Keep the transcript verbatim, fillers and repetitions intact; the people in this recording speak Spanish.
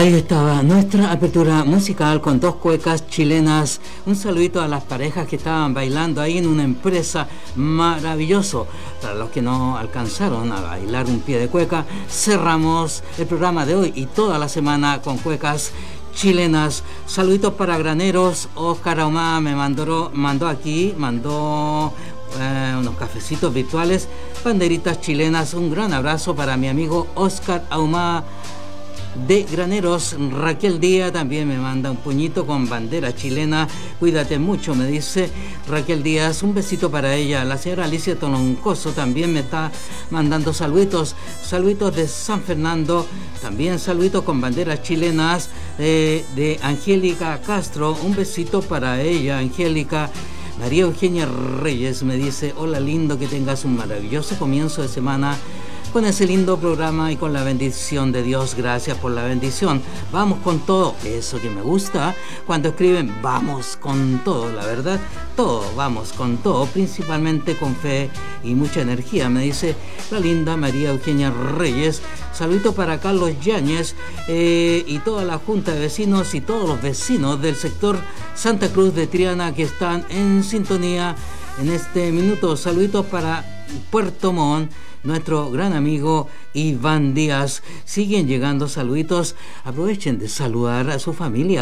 Ahí estaba nuestra apertura musical con dos cuecas chilenas. Un saludito a las parejas que estaban bailando ahí en una empresa maravilloso. Para los que no alcanzaron a bailar un pie de cueca, cerramos el programa de hoy y toda la semana con cuecas chilenas. Saluditos para Graneros. Oscar Ahumada me mandó, mandó aquí, mandó eh, unos cafecitos virtuales, banderitas chilenas. Un gran abrazo para mi amigo Oscar Ahumada de Graneros. Raquel Díaz también me manda un puñito con bandera chilena. Cuídate mucho, me dice Raquel Díaz. Un besito para ella. La señora Alicia Tononcoso también me está mandando saluditos. Saluditos de San Fernando. También saluditos con banderas chilenas eh, de Angélica Castro. Un besito para ella, Angélica. María Eugenia Reyes me dice: hola lindo, que tengas un maravilloso comienzo de semana con ese lindo programa y con la bendición de Dios. Gracias por la bendición. Vamos con todo. Eso que me gusta cuando escriben vamos con todo, la verdad, todo, vamos con todo, principalmente con fe y mucha energía, me dice la linda María Eugenia Reyes. Saludito para Carlos Yáñez eh, y toda la junta de vecinos y todos los vecinos del sector Santa Cruz de Triana que están en sintonía en este minuto. Saluditos para Puerto Montt, nuestro gran amigo Iván Díaz. Siguen llegando saluditos. Aprovechen de saludar a su familia.